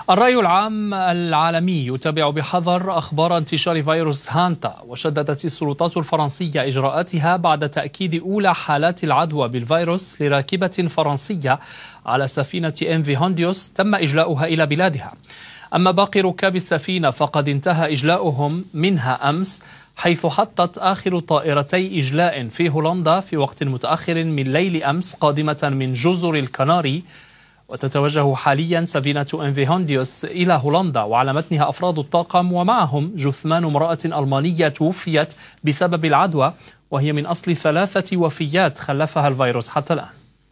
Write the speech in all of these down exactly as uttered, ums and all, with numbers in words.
الرأي العام العالمي يتابع بحذر أخبار انتشار فيروس هانتا، وشددت السلطات الفرنسية إجراءاتها بعد تأكيد أولى حالات العدوى بالفيروس لراكبة فرنسية على سفينة إم في هونديوس تم إجلاؤها إلى بلادها. أما باقي ركاب السفينة فقد انتهى إجلاؤهم منها أمس، حيث حطت آخر طائرتي إجلاء في هولندا في وقت متأخر من ليل أمس قادمة من جزر الكناري. وتتوجه حاليا سفينة إم في هونديوس إلى هولندا وعلى متنها أفراد الطاقم، ومعهم جثمان امرأة ألمانية توفيت بسبب العدوى، وهي من أصل ثلاثة وفيات خلفها الفيروس حتى الآن.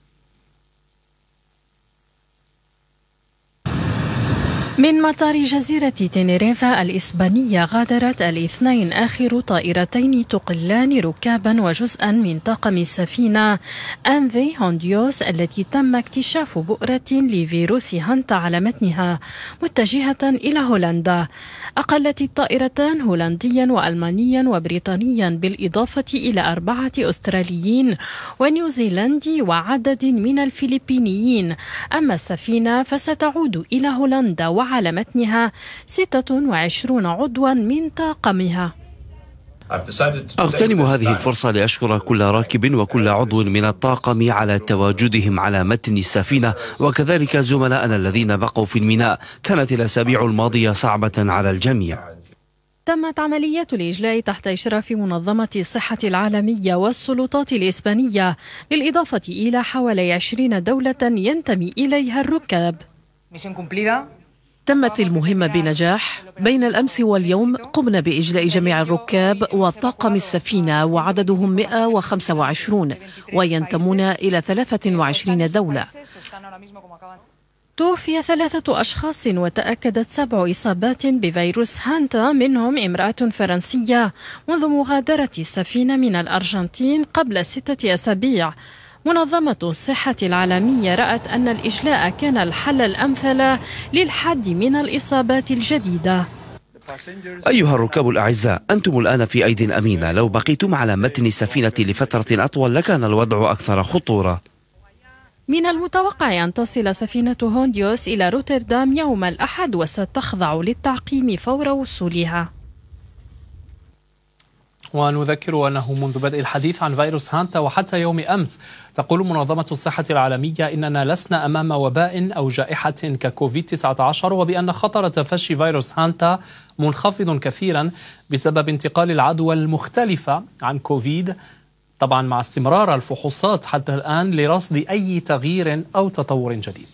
من مطار جزيرة تينيريفا الإسبانية غادرت الاثنين آخر طائرتين تقلان ركابا وجزءا من طاقم السفينة إم في هونديوس التي تم اكتشاف بؤرة لفيروس هانتا على متنها متجهة إلى هولندا. أقلت الطائرتان هولنديا وألمانيا وبريطانيا بالإضافة إلى أربعة أستراليين ونيوزيلندي وعدد من الفلبينيين. أما السفينة فستعود إلى هولندا وعلى متنها ستة وعشرين عضوا من طاقمها. أغتنم هذه الفرصة لأشكر كل راكب وكل عضو من الطاقم على تواجدهم على متن السفينة، وكذلك زملائنا الذين بقوا في الميناء. كانت الأسابيع الماضية صعبة على الجميع. تمت عملية الإجلاء تحت إشراف منظمة الصحة العالمية والسلطات الإسبانية، بالإضافة إلى حوالي عشرين دولة ينتمي إليها الركاب. تمت المهمة بنجاح. بين الأمس واليوم قمنا بإجلاء جميع الركاب وطاقم السفينة، وعددهم مئة وخمسة وعشرين وينتمون إلى ثلاثة وعشرين دولة. توفي ثلاثة أشخاص وتأكدت سبع إصابات بفيروس هانتا، منهم امرأة فرنسية منذ مغادرة السفينة من الأرجنتين قبل ستة أسابيع. منظمة الصحة العالمية رأت أن الإجلاء كان الحل الأمثل للحد من الإصابات الجديدة. أيها الركاب الأعزاء، أنتم الآن في أيدي أمينة. لو بقيتم على متن السفينة لفترة أطول لكان الوضع أكثر خطورة. من المتوقع أن تصل سفينة هونديوس إلى روتردام يوم الأحد، وستخضع للتعقيم فور وصولها. ونذكر أنه منذ بدء الحديث عن فيروس هانتا وحتى يوم أمس تقول منظمة الصحة العالمية إننا لسنا أمام وباء أو جائحة ككوفيد تسعة عشر، وبأن خطر تفشي فيروس هانتا منخفض كثيرا بسبب انتقال العدوى المختلفة عن كوفيد، طبعا مع استمرار الفحوصات حتى الآن لرصد أي تغيير أو تطور جديد.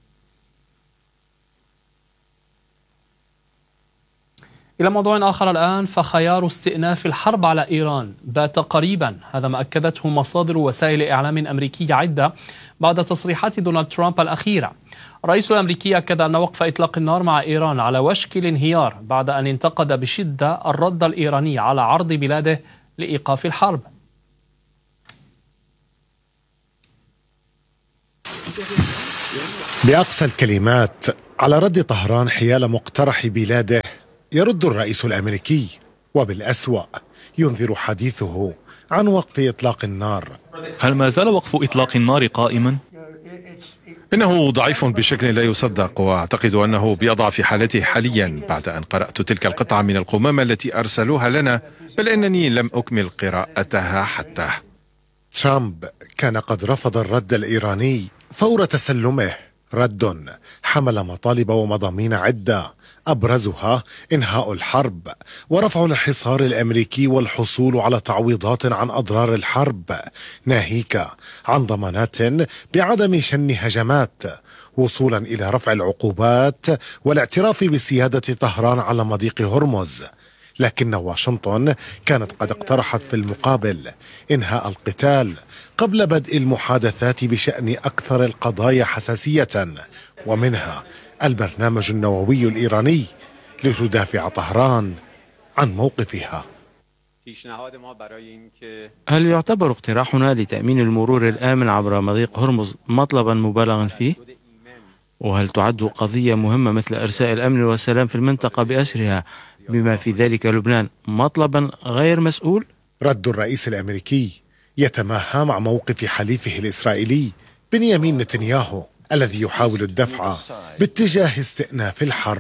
إلى موضوع آخر الآن، فخيار استئناف الحرب على إيران بات قريبا، هذا ما أكدته مصادر وسائل إعلام أمريكية عدة بعد تصريحات دونالد ترامب الأخيرة. الرئيس الأمريكي أكد أن وقف إطلاق النار مع إيران على وشك الانهيار بعد أن انتقد بشدة الرد الإيراني على عرض بلاده لإيقاف الحرب. بأقصى الكلمات على رد طهران حيال مقترح بلاده، يرد الرئيس الأمريكي وبالأسوأ ينذر حديثه عن وقف إطلاق النار. هل ما زال وقف إطلاق النار قائما؟ إنه ضعيف بشكل لا يصدق، وأعتقد أنه بأضعف حالته حاليا بعد أن قرأت تلك القطعة من القمامة التي أرسلوها لنا، بل أنني لم أكمل قراءتها حتى. ترامب كان قد رفض الرد الإيراني فور تسلمه، رد حمل مطالب ومضامين عدة، أبرزها إنهاء الحرب ورفع الحصار الأمريكي والحصول على تعويضات عن أضرار الحرب، ناهيك عن ضمانات بعدم شن هجمات، وصولا إلى رفع العقوبات والاعتراف بسيادة طهران على مضيق هرمز. لكن واشنطن كانت قد اقترحت في المقابل إنهاء القتال قبل بدء المحادثات بشأن أكثر القضايا حساسية، ومنها البرنامج النووي الإيراني، لتدافع طهران عن موقفها. هل يعتبر اقتراحنا لتأمين المرور الآمن عبر مضيق هرمز مطلبا مبالغا فيه؟ وهل تعد قضية مهمة مثل إرساء الأمن والسلام في المنطقة بأسرها بما في ذلك لبنان مطلبا غير مسؤول؟ رد الرئيس الأمريكي يتماهى مع موقف حليفه الإسرائيلي بنيامين نتنياهو، الذي يحاول الدفع باتجاه استئناف الحرب.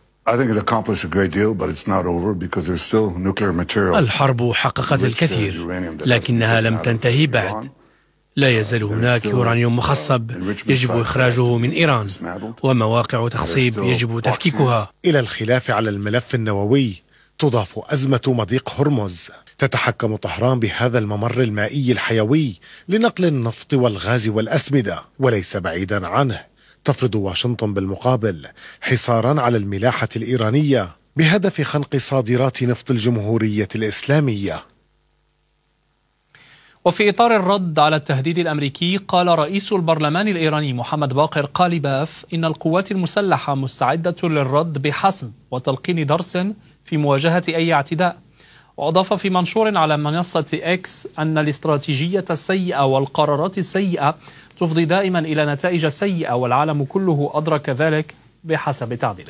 الحرب حققت الكثير لكنها لم تنتهي بعد. لا يزال هناك يورانيوم مخصب يجب إخراجه من إيران ومواقع تخصيب يجب تفكيكها. إلى الخلاف على الملف النووي تضاف أزمة مضيق هرمز. تتحكم طهران بهذا الممر المائي الحيوي لنقل النفط والغاز والأسمدة، وليس بعيدا عنه تفرض واشنطن بالمقابل حصارا على الملاحة الإيرانية بهدف خنق صادرات نفط الجمهورية الإسلامية. وفي إطار الرد على التهديد الأمريكي، قال رئيس البرلمان الإيراني محمد باقر قالباف إن القوات المسلحة مستعدة للرد بحسم وتلقين درس في مواجهة أي اعتداء. وأضاف في منشور على منصة إكس أن الاستراتيجية السيئة والقرارات السيئة تفضي دائما إلى نتائج سيئة، والعالم كله أدرك ذلك بحسب تعبيره.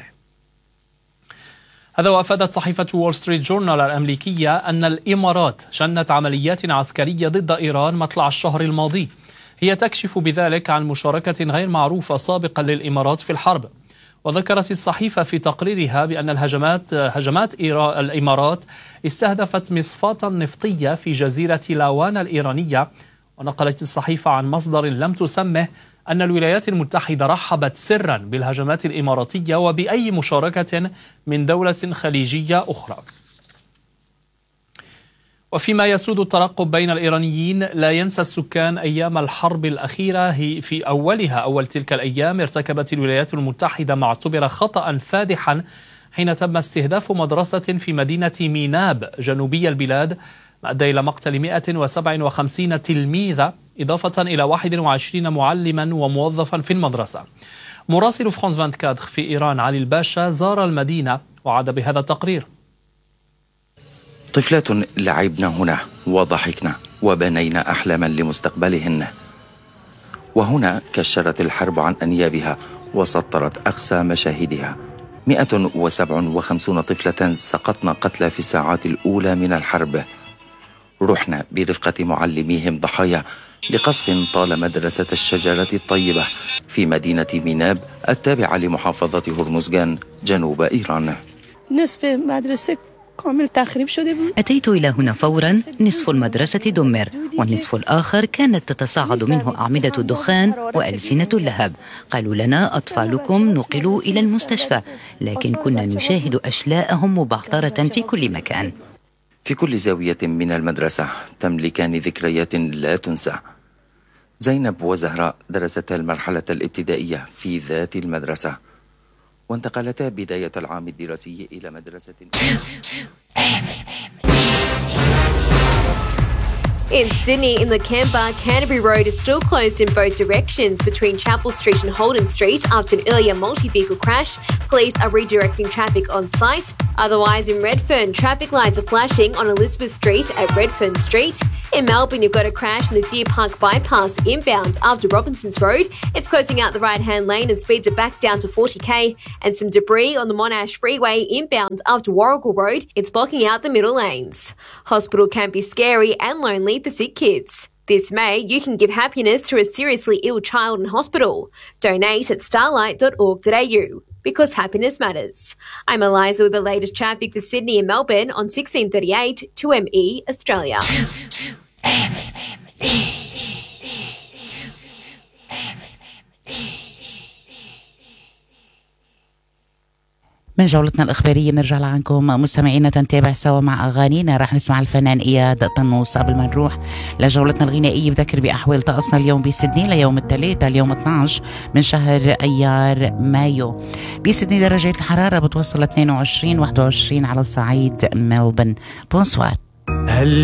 هذا وأفادت صحيفة وول ستريت جورنال الأمريكية أن الإمارات شنت عمليات عسكرية ضد إيران مطلع الشهر الماضي، هي تكشف بذلك عن مشاركة غير معروفة سابقا للإمارات في الحرب. وذكرت الصحيفة في تقريرها بأن الهجمات هجمات الإمارات استهدفت مصفاة نفطية في جزيرة لاوان الإيرانية. ونقلت الصحيفة عن مصدر لم تسمه أن الولايات المتحدة رحبت سرا بالهجمات الإماراتية وبأي مشاركة من دولة خليجية أخرى. وفيما يسود الترقب بين الإيرانيين، لا ينسى السكان أيام الحرب الأخيرة. هي في أولها أول تلك الأيام ارتكبت الولايات المتحدة ما اعتبر خطأ فادحا حين تم استهداف مدرسة في مدينة ميناب جنوبي البلاد، ما أدى إلى مقتل مئة وسبعة وخمسين تلميذة إضافة إلى واحد وعشرين معلما وموظفا في المدرسة. مراسل فرانس أربعة وعشرين في إيران علي الباشا زار المدينة وعاد بهذا التقرير. طفلات لعبنا هنا وضحكنا وبنينا أحلاما لمستقبلهن، وهنا كشرت الحرب عن أنيابها وسطرت أقسى مشاهدها. مئة وسبعة وخمسين طفلة سقطن قتلى في الساعات الأولى من الحرب. رحنا برفقة معلميهم ضحايا لقصف طال مدرسة الشجرة الطيبة في مدينة ميناب التابعة لمحافظة هرمزغان جنوب إيران. نصف مدرسة كامل تخريب شده. أتيت إلى هنا فورا، نصف المدرسة دمر والنصف الآخر كانت تتصاعد منه أعمدة الدخان وألسنة اللهب. قالوا لنا أطفالكم نقلوا إلى المستشفى، لكن كنا نشاهد أشلاءهم مبعثرة في كل مكان. في كل زاوية من المدرسة تملكان ذكريات لا تنسى. زينب وزهراء درستا المرحلة الابتدائية في ذات المدرسة، وانتقلتا بداية العام الدراسي إلى مدرسة. In Sydney, in Lakemba, Canterbury Road is still closed in both directions between Chapel Street and Holden Street after an earlier multi-vehicle crash. Police are redirecting traffic on site. Otherwise, in Redfern, traffic lights are flashing on Elizabeth Street at Redfern Street. In Melbourne, you've got a crash in the Deer Park bypass inbound after Robinsons Road. It's closing out the right-hand lane and speeds are back down to forty k. And some debris on the Monash Freeway inbound after Warrigal Road. It's blocking out the middle lanes. Hospital can be scary and lonely for sick kids. This May, you can give happiness to a seriously ill child in hospital. Donate at starlight dot org dot a u because happiness matters. I'm Eliza with the latest traffic for Sydney and Melbourne on sixteen thirty-eight two M E Australia. من جولتنا الإخبارية نرجع لعنكم مستمعينا تنتابع سوا مع أغانينا. رح نسمع الفنان إياد طنوس. قبل ما نروح لجولتنا الغنائية بذكر بأحوال طقسنا اليوم بسيدني ليوم الثلاثاء اليوم اثني عشر من شهر أيار مايو. بسيدني درجة الحرارة بتوصل اثنين وعشرين واحد وعشرين على صعيد ملبن. بونسوار.